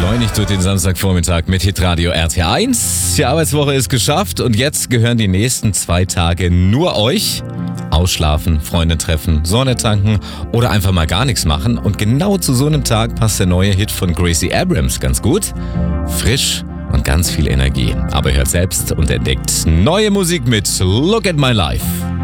Beschleunigt durch den Samstagvormittag mit Hitradio RT1. Die Arbeitswoche ist geschafft und jetzt gehören die nächsten 2 Tage nur euch. Ausschlafen, Freunde treffen, Sonne tanken oder einfach mal gar nichts machen. Und genau zu so einem Tag passt der neue Hit von Gracie Abrams ganz gut. Frisch und ganz viel Energie. Aber hört selbst und entdeckt neue Musik mit Look at My Life.